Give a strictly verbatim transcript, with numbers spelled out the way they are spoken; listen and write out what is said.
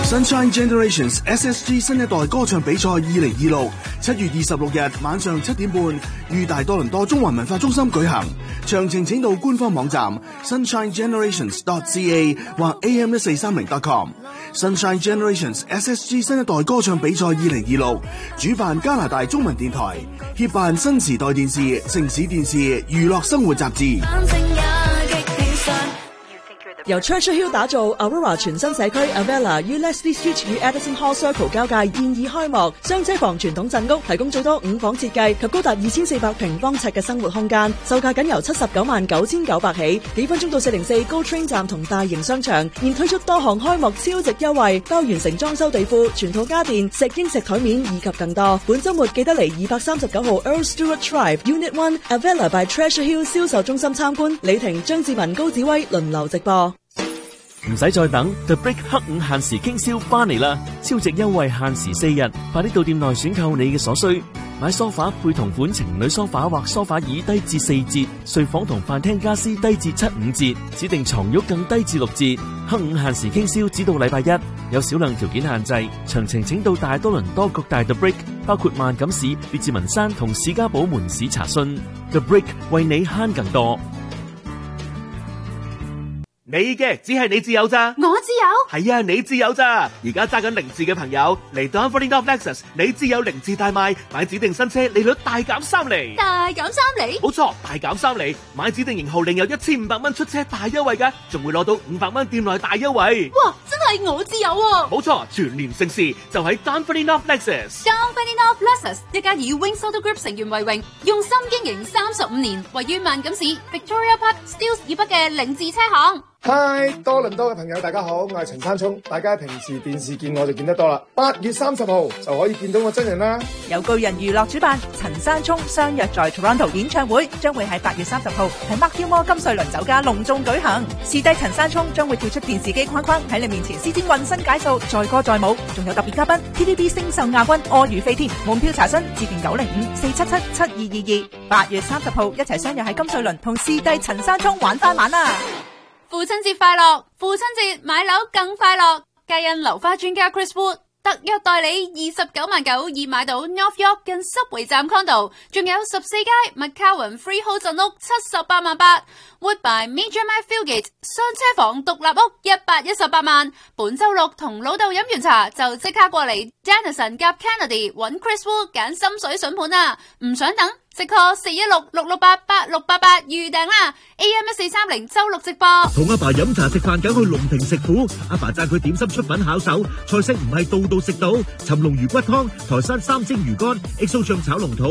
Sunshine Generations S S G 新一代歌唱比賽二零二六，七月二十六日晚上七點半於大多倫多中環文化中心舉行。詳情請到官方網站 sunshine generations dot c a 或 a m 一四三零 dot com。Sunshine Generations S S G 新一代歌唱比賽二零二六，主辦加拿大中文電台，協辦新時代電視、城市電視、娛樂生活雜誌。 由 Churchill Hill 打造 Aurora 全新社區 Avella 於 Leslie Street 與 Edison Hall Circle 交界現已開幕，雙車房傳統鎮屋提供最多五房設計及高達二千四百平方尺嘅生活空間，售價僅由七十九萬九千九百起，幾分鐘到四零四 GO Train 站同大型商場，現推出多項開幕超值優惠，包完成裝修地庫、全套家電、石英石台面以及更多。本週末記得嚟二百三十九號 Earl Stewart Drive Unit One Avella by Treasure Hill 銷售中心參觀，李婷、張志文、高子威輪流直播。 唔使再等 ，The Brick 黑五限時傾銷翻嚟啦！超值優惠限時四日，快啲到店內選購你嘅所需。買梳化配同款情侶梳化或梳化椅低至四折，睡房同飯廳家私低至七五折，指定床褥更低至六折。黑五限時傾銷只到禮拜一，有少量條件限制，詳情請到大多倫多各大 The Brick， 包括萬錦市、列治文山同史家堡門市查詢。The Brick 為你慳更多。 你嘅只係你自有咋？ 我自有？ 係啊，你自有咋？而家揸緊零字嘅朋友嚟 Dunfermline of Lexus， 你自有零字大賣，買指定新車利率大減三厘。 大減三厘？ 冇錯，大減三厘，買指定型號另有一千五百蚊出車大優惠㗎，仲會攞到五百蚊店內大優惠。 哇，真係我自有喎！ 冇錯，全年盛事就喺 Dunfermline of Lexus。 Dunfermline of Lexus 一家以 Wings Auto Group 成員為榮，用心經營三十五年，位於萬錦市 Victoria Park Steeles 以北嘅凌志車行。 嗨，多倫多嘅朋友大家好，我係陳山聰，大家平時電視見我就見得多啦，八月三十號就可以見到我真人啦。 由巨人娛樂主辦，陳山聰相約在 Toronto 演唱會，將會喺八月三十號喺 Mark Gilmore 金瑞麟酒家隆重舉行。視帝陳山聰將會跳出電視機框框，喺你面前施展渾身解數，載歌載舞，仲有特別嘉賓 T V B 星秀亞軍柯宇飛添。門票查詢致電九零五四七七七二二二。八月三十號一齊相約喺金瑞麟同視帝陳山聰玩翻晚啦！ 父親節快樂！父親節買樓更快樂，皆因樓花專家 Chris Wood 特約代理二十九萬九已買到 North York 近濕圍站 condo， 仲有十四街 McCowan Freehold 鎮屋七十八萬八 ，Wood by Major My Fieldgate 雙車房獨立屋一百一十八萬。本周六同老豆飲完茶就即刻過嚟 Janison 夾 Kennedy 揾 Chris Wood 揀心水筍盤啊！唔想等，即 call 四一六六六八八六八八預訂啦 ！A M 一四三零周六直播。 同阿爸飲茶食飯，梗去龍庭食府。阿爸讚佢點心出品巧手，菜式唔係度度食到。尋龍魚骨湯、台山三星魚乾、X O 醬炒龍肚。